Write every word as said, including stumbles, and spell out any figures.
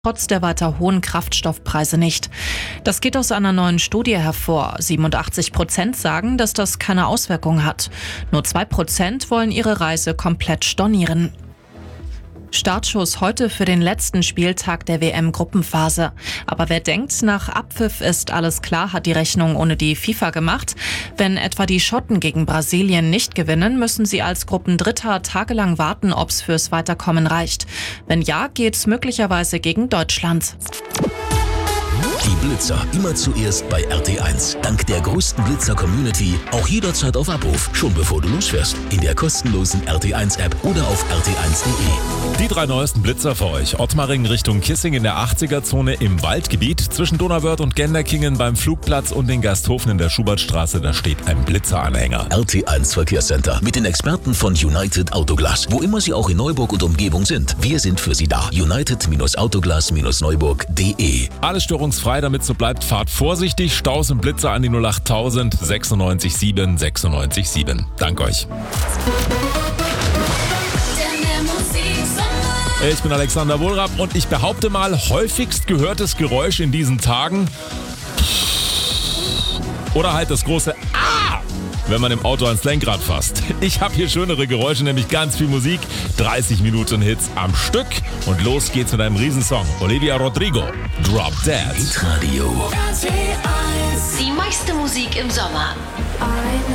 trotz der weiter hohen Kraftstoffpreise nicht. Das geht aus einer neuen Studie hervor. siebenundachtzig Prozent sagen, dass das keine Auswirkung hat. Nur zwei Prozent wollen ihre Reise komplett stornieren. Startschuss heute für den letzten Spieltag der W M-Gruppenphase. Aber wer denkt, nach Abpfiff ist alles klar, hat die Rechnung ohne die FIFA gemacht. Wenn etwa die Schotten gegen Brasilien nicht gewinnen, müssen sie als Gruppendritter tagelang warten, ob es fürs Weiterkommen reicht. Wenn ja, geht's möglicherweise gegen Deutschland. Die Blitzer immer zuerst bei R T eins. Dank der größten Blitzer-Community auch jederzeit auf Abruf, schon bevor du losfährst. In der kostenlosen R T eins App oder auf r t eins punkt de. Die drei neuesten Blitzer für euch. Ottmaring Richtung Kissing in der achtziger-Zone im Waldgebiet. Zwischen Donauwörth und Genderkingen beim Flugplatz und den Gasthofen in der Schubertstraße, da steht ein Blitzeranhänger. R T eins Verkehrscenter mit den Experten von United Autoglas. Wo immer sie auch in Neuburg und Umgebung sind, wir sind für sie da. United Autoglas Neuburg punkt de. Alles störungsfrei, damit so bleibt. Fahrt vorsichtig. Staus und Blitzer an die null acht null null null sechs sieben sechs sechs sieben. Dank euch. Ich bin Alexander Wohlrapp und ich behaupte mal, häufigst gehörtes Geräusch in diesen Tagen oder halt das große Ah, wenn man im Auto ans Lenkrad fasst. Ich habe hier schönere Geräusche, nämlich ganz viel Musik, dreißig Minuten Hits am Stück und los geht's mit einem Riesensong. Olivia Rodrigo, Drop Dead. Radio. Die meiste Musik im Sommer.